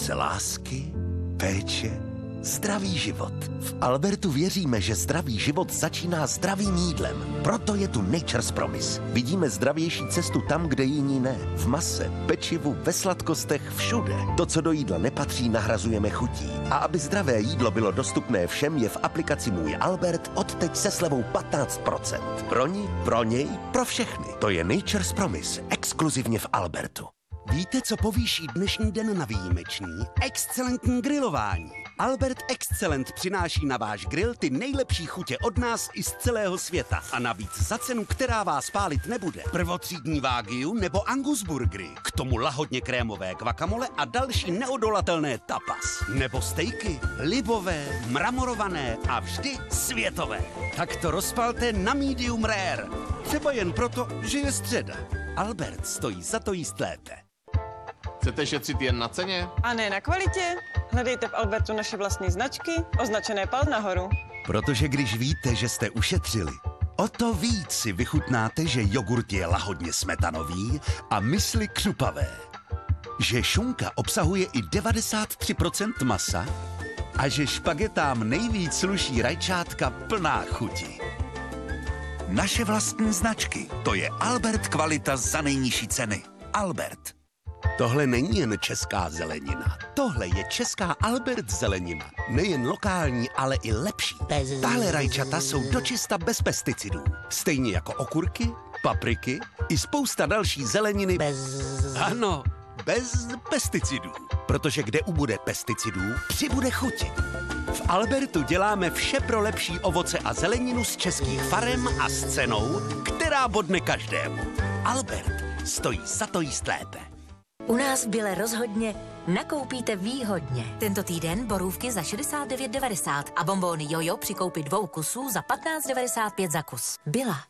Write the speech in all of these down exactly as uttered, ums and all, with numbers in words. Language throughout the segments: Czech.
ovoce lásky, péče, zdravý život. V Albertu věříme, že zdravý život začíná zdravým jídlem. Proto je tu Nature's Promise. Vidíme zdravější cestu tam, kde jiní ne. V mase, pečivu, ve sladkostech, všude. To, co do jídla nepatří, nahrazujeme chutí. A aby zdravé jídlo bylo dostupné všem, je v aplikaci Můj Albert odteď se slevou patnáct procent. Pro ní, pro něj, pro všechny. To je Nature's Promise, exkluzivně v Albertu. Víte, co povýší dnešní den na výjimečný? Excelentní grilování. Albert Excellent přináší na váš grill ty nejlepší chutě od nás i z celého světa. A navíc za cenu, která vás pálit nebude. Prvotřídní Wagyu nebo Angus burgery. K tomu lahodně krémové guacamole a další neodolatelné tapas. Nebo stejky, libové, mramorované a vždy světové. Tak to rozpalte na medium rare. Třeba jen proto, že je středa. Albert stojí za to jíst lépe. Chcete šetřit jen na ceně? A ne na kvalitě? Hledejte v Albertu naše vlastní značky, označené pal nahoru. Protože když víte, že jste ušetřili, o to víc si vychutnáte, že jogurt je lahodně smetanový a mysli křupavé. Že šunka obsahuje i devadesát tři procent masa a že špagetám nejvíc sluší rajčátka plná chuti. Naše vlastní značky, to je Albert kvalita za nejnižší ceny. Albert. Tohle není jen česká zelenina. Tohle je česká Albert zelenina. Nejen lokální, ale i lepší. Tahle rajčata jsou dočista bez pesticidů. Stejně jako okurky, papriky i spousta další zeleniny. Bez... Ano, bez pesticidů. Protože kde ubude pesticidů, přibude chuti. V Albertu děláme vše pro lepší ovoce a zeleninu z českých farem a s cenou, která bodne každému. Albert stojí za to jíst lépe. U nás v Bile rozhodně nakoupíte výhodně. Tento týden borůvky za šedesát devět devadesát a bonbóny Jojo při koupi dvou kusů za patnáct devadesát pět za kus. Bila.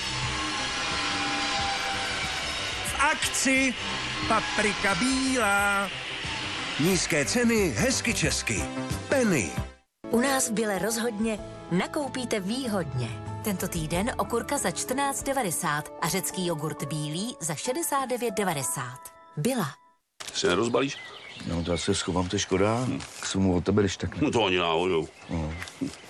V akci paprika bílá. Nízké ceny, hezky česky. Penny. U nás v Bile rozhodně nakoupíte výhodně. Tento týden okurka za čtrnáct devadesát a řecký jogurt bílý za šedesát devět devadesát. Byla. Si nerozbalíš? No to já se schovám, to je škoda. Hm. K svому od tebe, když tak. No to ani náhodou. No.